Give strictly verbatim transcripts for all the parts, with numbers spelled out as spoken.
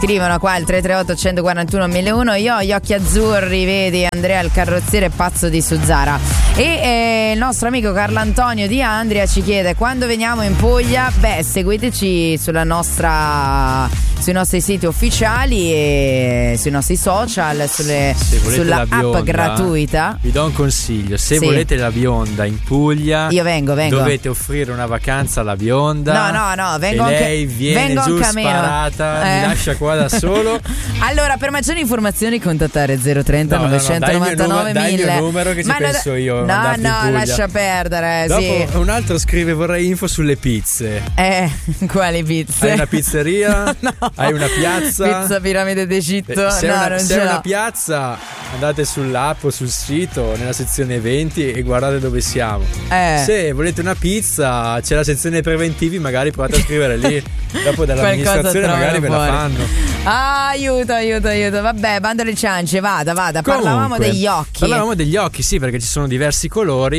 scrivono qua il tre tre otto uno quattro uno mille uno. Io ho gli occhi azzurri, vedi Andrea il carrozziere pazzo di Suzzara. E eh, il nostro amico Carlo Antonio di Andria ci chiede: quando veniamo in Puglia? Beh, seguiteci sulla nostra, sui nostri siti ufficiali e sui nostri social, sulle, sulla bionda, app gratuita. Vi do un consiglio: se sì. volete la bionda in Puglia, io vengo, vengo. dovete offrire una vacanza alla bionda. No, no, no, vengo e anche, lei viene vengo giù anche sparata, eh. mi lascia qua da solo. Allora, per maggiori informazioni contattare zero trenta no, novecentonovantanove no, no, dai il mio mille. numero, dai il mio numero che ci Ma penso no, io. No, no, lascia perdere. Dopo sì. un altro scrive: vorrei info sulle pizze. Eh, quali pizze? Hai una pizzeria? No. Hai una piazza? Pizza Piramide d'Egitto? Se, no, una, non se ce è una l'ho. piazza, andate sull'app o sul sito, nella sezione eventi e guardate dove siamo. Eh. Se volete una pizza, c'è la sezione preventivi, magari provate a scrivere lì. Dopo dall'amministrazione magari ve la fanno. Ah, aiuto, aiuto, aiuto. Vabbè, bando le ciance, vada, vada. Comunque, parlavamo degli occhi. Parlavamo degli occhi, sì, perché ci sono diversi colori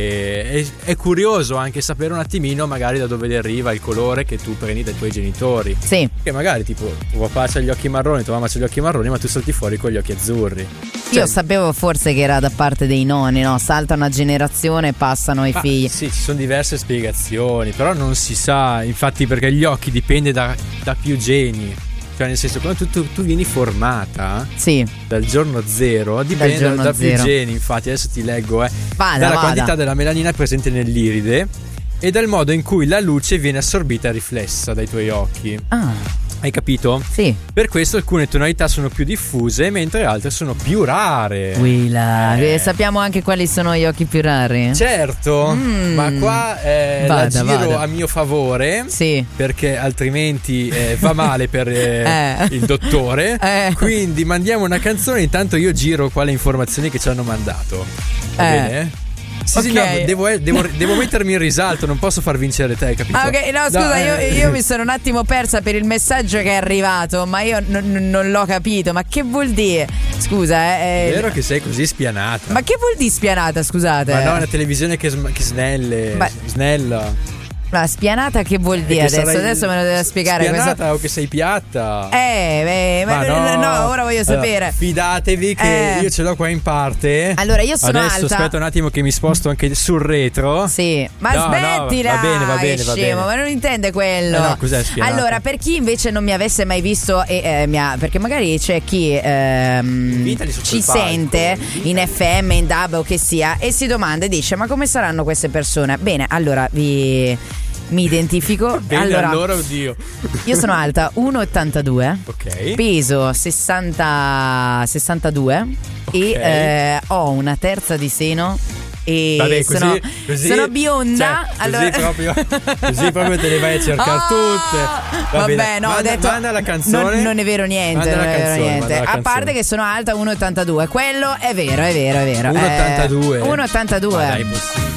e è, è curioso anche sapere un attimino magari da dove deriva il colore che tu prendi dai tuoi genitori. Sì. Che magari tipo tuo papà c'ha gli occhi marroni, tua mamma c'ha gli occhi marroni, ma tu salti fuori con gli occhi azzurri. Cioè, io sapevo forse che era da parte dei nonni, no? Salta una generazione e passano ai ah, figli. Sì, ci sono diverse spiegazioni, però non si sa, infatti, perché gli occhi dipende da, da più geni. Cioè, nel senso, quando tu, tu, tu vieni formata, sì, dal giorno zero, dipende dal giorno da zero. più geni. Infatti, adesso ti leggo, eh, vada, dalla vada. quantità della melanina presente nell'iride e dal modo in cui la luce viene assorbita e riflessa dai tuoi occhi. Ah. Hai capito? Sì. Per questo alcune tonalità sono più diffuse, mentre altre sono più rare. Willa, Eh. sappiamo anche quali sono gli occhi più rari? Certo, Mm. ma qua eh, Vada, la giro vada. a mio favore. Sì. Perché altrimenti eh, va male per eh, Eh. il dottore. Eh. Quindi mandiamo una canzone. Intanto io giro qua le informazioni che ci hanno mandato. Va Eh. bene? Sì, Ok. sì, no, devo, devo, devo mettermi in risalto, non posso far vincere te, capito? Ah, ok, no, scusa, No, io, eh. io mi sono un attimo persa per il messaggio che è arrivato, ma io non, non- non l'ho capito. Ma che vuol dire? Scusa, eh. È vero che sei così spianata. Ma che vuol dire spianata, scusate? Ma no, è una televisione che, sm- che snelle. Ma- Snella. Ma spianata che vuol dire Che adesso? sarai Adesso me lo deve spiegare spianata questo. o che sei piatta. Eh, beh, ma no, no, ora voglio sapere. Allora, fidatevi che Eh. io ce l'ho qua in parte. Allora, io sono Adesso alta. aspetta un attimo che mi sposto anche sul retro. Sì, ma No, no, smettila, va bene, va bene, che va scemo, bene. ma non intende quello. Eh no, cos'è spianata? Allora, per chi invece non mi avesse mai visto e eh, mi ha, perché magari c'è chi ehm, Invitali sotto ci il palco, sente invitali. in F M, in D A B o che sia e si domanda e dice: ma come saranno queste persone? Bene, allora vi mi identifico. Bene, allora, allora, oddio. io sono alta uno virgola ottantadue, Ok. peso sessanta, sessantadue e Ok. eh, ho una terza di seno e Vabbè, così, sono, così, sono bionda. cioè, allora... così, proprio, così proprio te le vai a cercare Oh! tutte. Va Vabbè, bene. no, ho manda, detto manda la canzone. Non, non è vero niente, Manda non la è vero canzone, niente. manda la A parte canzone. che sono alta uno virgola ottantadue, quello è vero, è vero, è vero. uno virgola ottantadue. uno virgola ottantadue. Ma dai, possibile.